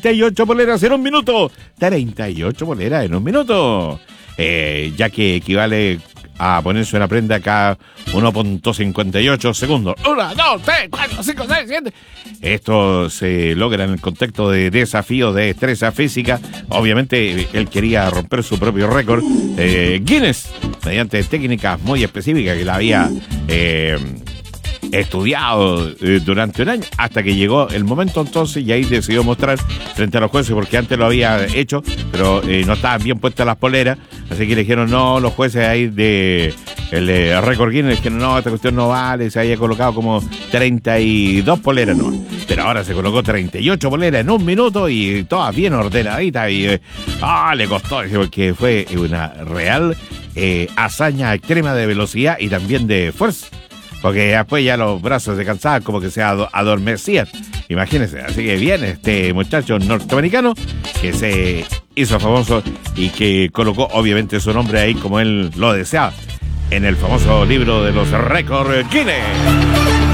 38 poleras en un minuto. 38 poleras en un minuto. Ya que equivale a ponerse una prenda cada 1.58 segundos. 1, 2, 3, 4, 5, 6, 7. Esto se logra en el contexto de desafío de destreza física. Obviamente, él quería romper su propio récord. Guinness, mediante técnicas muy específicas que la había estudiado durante un año, hasta que llegó el momento entonces y ahí decidió mostrar frente a los jueces, porque antes lo había hecho, pero no estaban bien puestas las poleras, así que le dijeron no, los jueces ahí de el récord Guinness dijeron no, esta cuestión no vale, se había colocado como 32 poleras, no, pero ahora se colocó 38 poleras en un minuto y todas bien ordenaditas y le costó, porque fue una real hazaña extrema de velocidad y también de fuerza. Porque después ya los brazos se cansaban, como que se adormecían. Imagínense, así que viene este muchacho norteamericano que se hizo famoso y que colocó obviamente su nombre ahí como él lo deseaba, en el famoso libro de los récords Guinness.